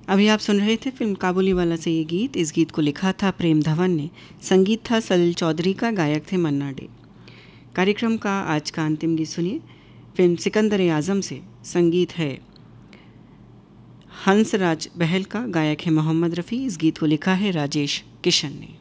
अभी आप सुन रहे थे फिल्म काबुलीवाला से ये गीत। इस गीत को लिखा था प्रेम धवन ने, संगीत था सलिल चौधरी का, गायक थे मन्ना डे। कार्यक्रम का आज का अंतिम गीत सुनिए, फिल्म सिकंदर आज़म से। संगीत है हंसराज बहल का, गायक है मोहम्मद रफ़ी। इस गीत को लिखा है राजेश किशन ने।